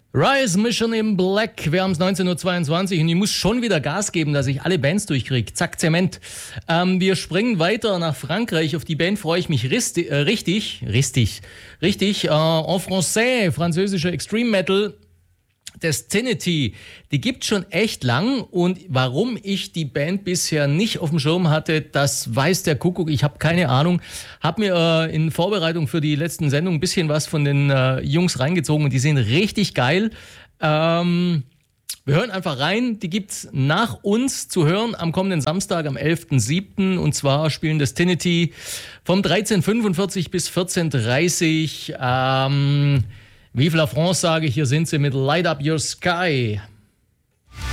Rise Mission in Black. Wir haben es 19.22 Uhr und ich muss schon wieder Gas geben, dass ich alle Bands durchkriege. Zack, Zement. Wir springen weiter nach Frankreich. Auf die Band freue ich mich richtig. En français, französischer Extreme Metal. Destinity, die gibt's schon echt lang und warum ich die Band bisher nicht auf dem Schirm hatte, das weiß der Kuckuck, ich habe keine Ahnung. Habe mir in Vorbereitung für die letzten Sendungen ein bisschen was von den Jungs reingezogen und die sind richtig geil. Wir hören einfach rein, die gibt's nach uns zu hören am kommenden Samstag, am 11.07. Und zwar spielen Destinity vom 13.45 bis 14.30 Vive la France, sage ich, hier sind sie mit Light Up Your Sky.